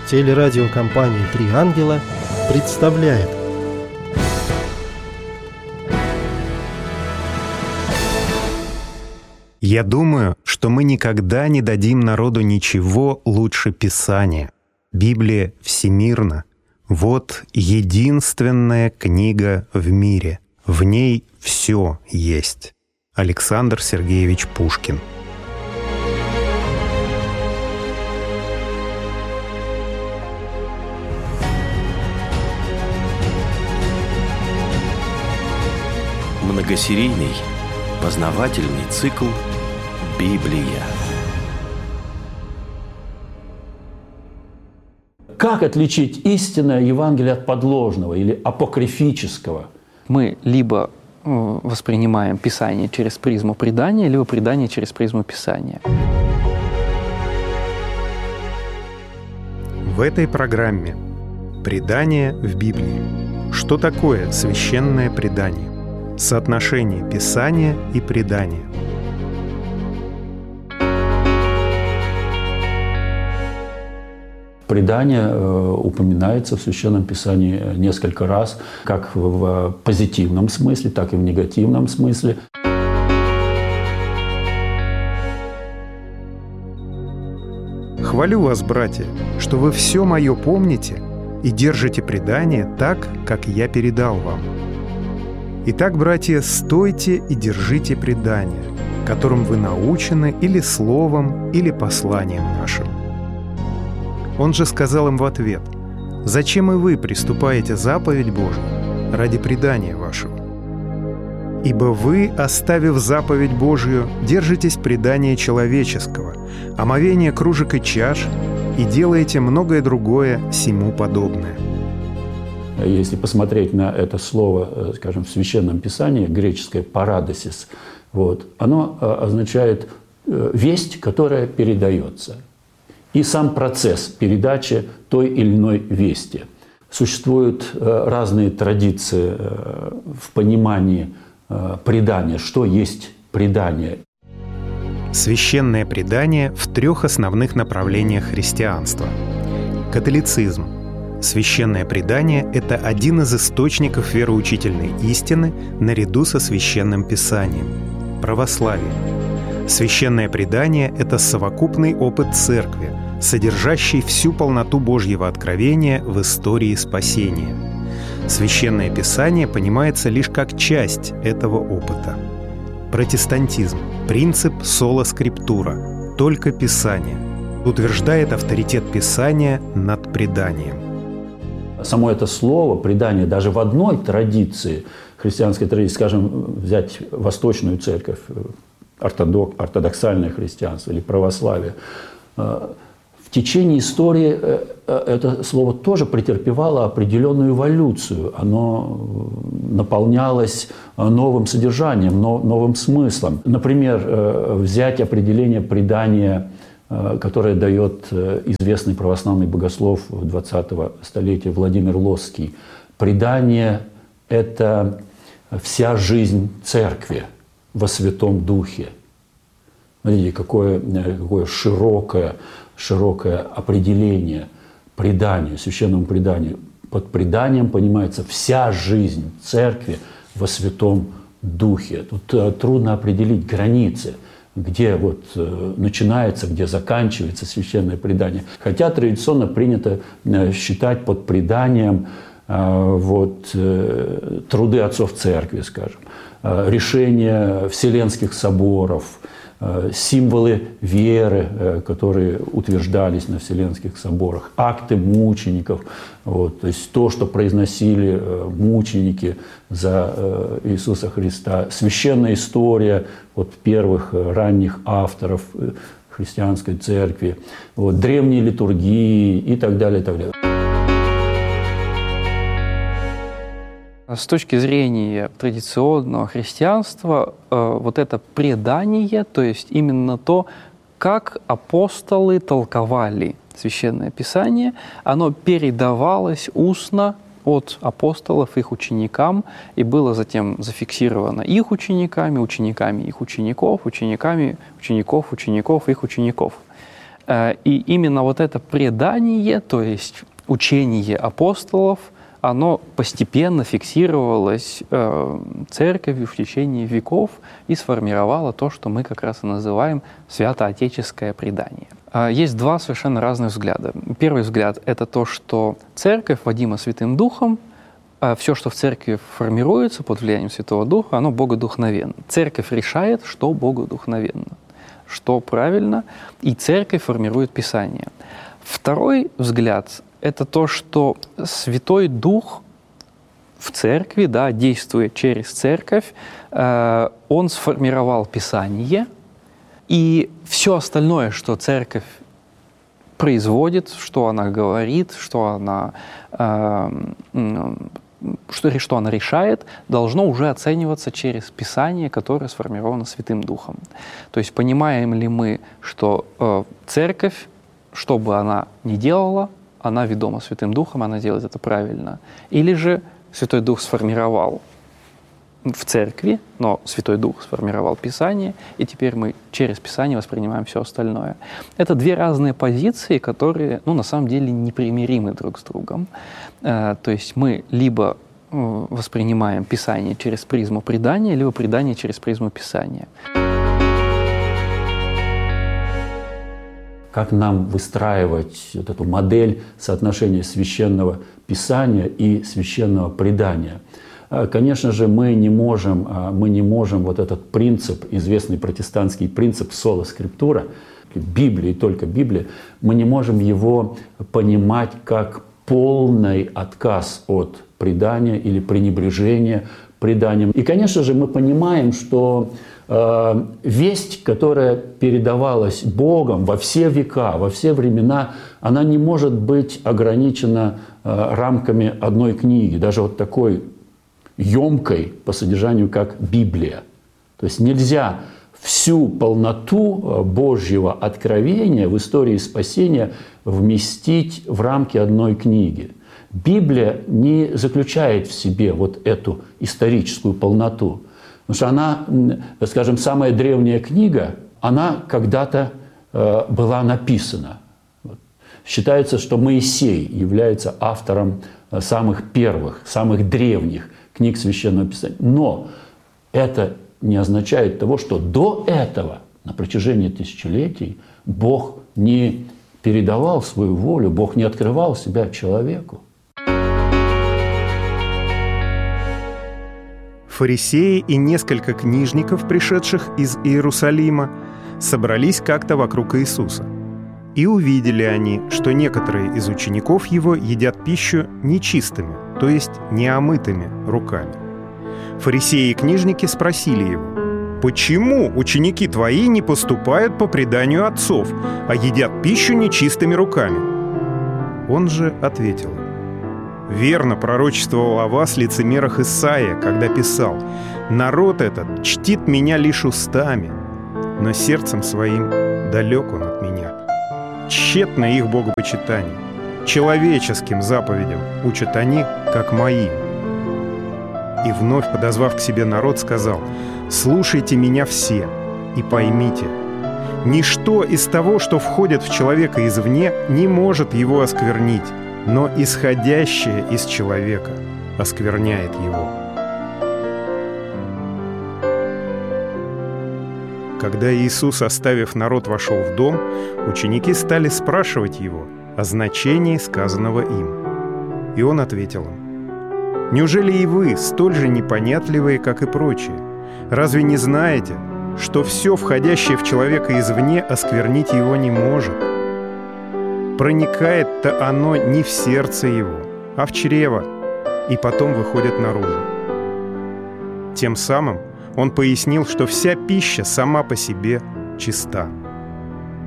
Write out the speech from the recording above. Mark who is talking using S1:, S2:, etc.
S1: Телерадиокомпания «Три ангела» представляет.
S2: Я думаю, что мы никогда не дадим народу ничего лучше Писания. Библия всемирна. Вот единственная книга в мире. В ней все есть. Александр Сергеевич Пушкин.
S3: Многосерийный познавательный цикл «Библия».
S4: Как отличить истинное Евангелие от подложного или апокрифического?
S5: Мы либо воспринимаем Писание через призму предания, либо предание через призму Писания.
S2: В этой программе «Предание в Библии». Что такое священное предание? Соотношение Писания и предания.
S4: Предание упоминается в Священном Писании несколько раз, как в позитивном смысле, так и в негативном смысле.
S2: Хвалю вас, братья, что вы все мое помните и держите предание так, как я передал вам. Итак, братья, стойте и держите предание, которым вы научены или словом, или посланием нашим. Он же сказал им в ответ: «Зачем и вы приступаете заповедь Божию ради предания вашего? Ибо вы, оставив заповедь Божию, держитесь предания человеческого, омовения кружек и чаш, и делаете многое другое сему подобное».
S4: Если посмотреть на это слово, скажем, в Священном Писании, греческое «парадосис», оно означает весть, которая передается. И сам процесс передачи той или иной вести. Существуют разные традиции в понимании предания, что есть предание.
S2: Священное предание в 3 основных направлениях христианства. Католицизм. Священное предание – это один из источников вероучительной истины наряду со Священным Писанием. Православие. Священное предание – это совокупный опыт Церкви, содержащий всю полноту Божьего откровения в истории спасения. Священное Писание понимается лишь как часть этого опыта. Протестантизм. Принцип сола скриптура, только Писание, утверждает авторитет Писания над преданием.
S4: Само это слово «предание» даже в одной традиции, христианской традиции, скажем, взять Восточную Церковь, ортодоксальное христианство или православие, в течение истории это слово тоже претерпевало определенную эволюцию. Оно наполнялось новым содержанием, новым смыслом. Например, взять определение предания, которое дает известный православный богослов 20-го столетия Владимир Лосский. Предание – это вся жизнь Церкви во Святом Духе. Смотрите, какое широкое определение преданию, священному преданию. Под преданием понимается вся жизнь Церкви во Святом Духе. Тут трудно определить границы, где начинается, где заканчивается священное предание. Хотя традиционно принято считать под преданием труды отцов Церкви, скажем, решения вселенских соборов, символы веры, которые утверждались на Вселенских соборах, акты мучеников, то есть то, что произносили мученики за Иисуса Христа, священная история первых ранних авторов христианской церкви, древние литургии и так далее, и так далее.
S5: С точки зрения традиционного христианства, это предание, то есть именно то, как апостолы толковали Священное Писание, оно передавалось устно от апостолов их ученикам и было затем зафиксировано их учениками, учениками их учеников, учениками учеников, учеников их учеников. И именно вот это предание, то есть учение апостолов, оно постепенно фиксировалось церковью в течение веков и сформировало то, что мы как раз и называем святоотеческое предание. Есть два совершенно разных взгляда. Первый взгляд — это то, что церковь, водима Святым Духом, все, что в церкви формируется под влиянием Святого Духа, оно богодухновенно. Церковь решает, что богодухновенно, что правильно, и церковь формирует Писание. Второй взгляд — это то, что Святой Дух в церкви, да, действуя через церковь, он сформировал Писание, и все остальное, что церковь производит, что она говорит, что она решает, должно уже оцениваться через Писание, которое сформировано Святым Духом. То есть понимаем ли мы, что церковь, что бы она ни делала, она ведома Святым Духом, она делает это правильно. Или же Святой Дух сформировал в церкви, но Святой Дух сформировал Писание, и теперь мы через Писание воспринимаем все остальное. Это две разные позиции, которые, на самом деле, непримиримы друг с другом. То есть мы либо воспринимаем Писание через призму предания, либо предание через призму Писания.
S4: Как нам выстраивать вот эту модель соотношения священного Писания и священного предания? Конечно же, мы не можем вот этот принцип, известный протестантский принцип сола скриптура, Библии, только Библия, мы не можем его понимать как полный отказ от предания или пренебрежения преданием. И, конечно же, мы понимаем, что весть, которая передавалась Богом во все века, во все времена, она не может быть ограничена рамками одной книги, даже вот такой емкой по содержанию, как Библия. То есть нельзя всю полноту Божьего откровения в истории спасения вместить в рамки одной книги. Библия не заключает в себе вот эту историческую полноту. Потому что она, скажем, самая древняя книга, она когда-то была написана. Считается, что Моисей является автором самых первых, самых древних книг Священного Писания. Но это не означает того, что до этого, на протяжении тысячелетий, Бог не передавал свою волю, Бог не открывал себя человеку.
S2: Фарисеи и несколько книжников, пришедших из Иерусалима, собрались как-то вокруг Иисуса. И увидели они, что некоторые из учеников Его едят пищу нечистыми, то есть неомытыми руками. Фарисеи и книжники спросили Его: «Почему ученики Твои не поступают по преданию отцов, а едят пищу нечистыми руками?» Он же ответил: «Верно пророчествовал о вас лицемерах Исаия, когда писал: „Народ этот чтит меня лишь устами, но сердцем своим далек он от меня. Тщетно их богопочитание, человеческим заповедям учат они, как моим». И вновь, подозвав к себе народ, сказал: «Слушайте меня все и поймите, ничто из того, что входит в человека извне, не может его осквернить, но исходящее из человека оскверняет его». Когда Иисус, оставив народ, вошел в дом, ученики стали спрашивать Его о значении сказанного им. И Он ответил им: «Неужели и вы столь же непонятливые, как и прочие? Разве не знаете, что все, входящее в человека извне, осквернить его не может? Проникает-то оно не в сердце его, а в чрево, и потом выходит наружу». Тем самым Он пояснил, что вся пища сама по себе чиста.